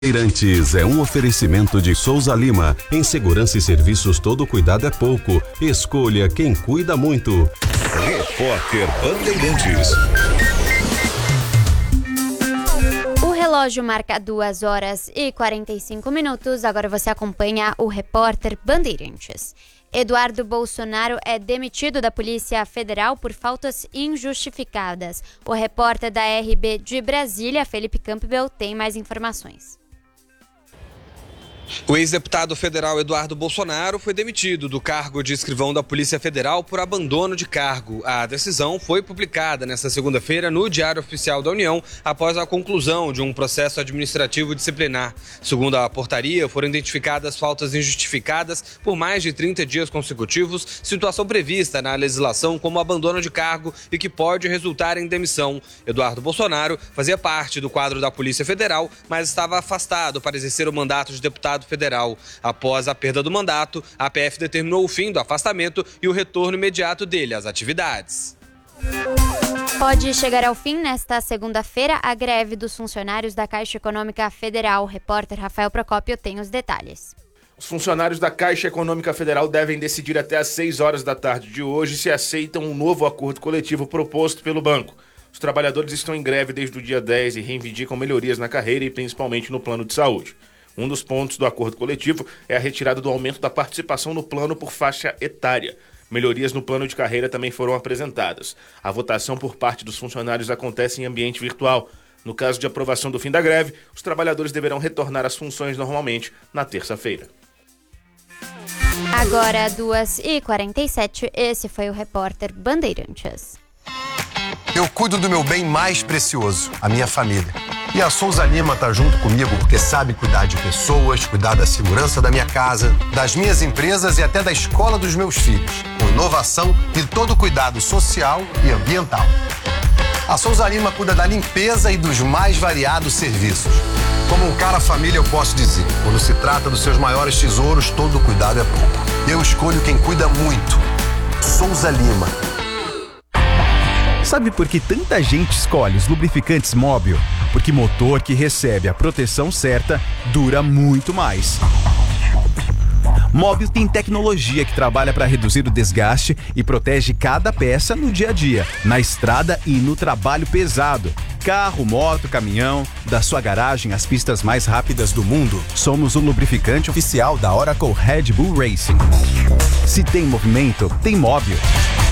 Bandeirantes é um oferecimento de Souza Lima. Em segurança e serviços, todo cuidado é pouco. Escolha quem cuida muito. Repórter Bandeirantes. O relógio marca 2h45. Agora você acompanha o Repórter Bandeirantes. Eduardo Bolsonaro é demitido da Polícia Federal por faltas injustificadas. O repórter da RB de Brasília, Felipe Campbell, tem mais informações. O ex-deputado federal Eduardo Bolsonaro foi demitido do cargo de escrivão da Polícia Federal por abandono de cargo. A decisão foi publicada nesta segunda-feira no Diário Oficial da União após a conclusão de um processo administrativo disciplinar. Segundo a portaria, foram identificadas faltas injustificadas por mais de 30 dias consecutivos, situação prevista na legislação como abandono de cargo e que pode resultar em demissão. Eduardo Bolsonaro fazia parte do quadro da Polícia Federal, mas estava afastado para exercer o mandato de deputado federal. Após a perda do mandato, a PF determinou o fim do afastamento e o retorno imediato dele às atividades. Pode chegar ao fim nesta segunda-feira a greve dos funcionários da Caixa Econômica Federal. O repórter Rafael Procópio tem os detalhes. Os funcionários da Caixa Econômica Federal devem decidir até às 6 horas da tarde de hoje se aceitam um novo acordo coletivo proposto pelo banco. Os trabalhadores estão em greve desde o dia 10 e reivindicam melhorias na carreira e principalmente no plano de saúde. Um dos pontos do acordo coletivo é a retirada do aumento da participação no plano por faixa etária. Melhorias no plano de carreira também foram apresentadas. A votação por parte dos funcionários acontece em ambiente virtual. No caso de aprovação do fim da greve, os trabalhadores deverão retornar às funções normalmente na terça-feira. Agora, 2h47, esse foi o repórter Bandeirantes. Eu cuido do meu bem mais precioso, a minha família. E a Souza Lima tá junto comigo porque sabe cuidar de pessoas, cuidar da segurança da minha casa, das minhas empresas e até da escola dos meus filhos, com inovação e todo cuidado social e ambiental. A Souza Lima cuida da limpeza e dos mais variados serviços. Como um cara família, eu posso dizer, quando se trata dos seus maiores tesouros, todo cuidado é pouco. Eu escolho quem cuida muito. Souza Lima. Sabe por que tanta gente escolhe os lubrificantes Móbil? Porque motor que recebe a proteção certa dura muito mais. Móbil tem tecnologia que trabalha para reduzir o desgaste e protege cada peça no dia a dia, na estrada e no trabalho pesado. Carro, moto, caminhão, da sua garagem às pistas mais rápidas do mundo, somos o lubrificante oficial da Oracle Red Bull Racing. Se tem movimento, tem Móbil.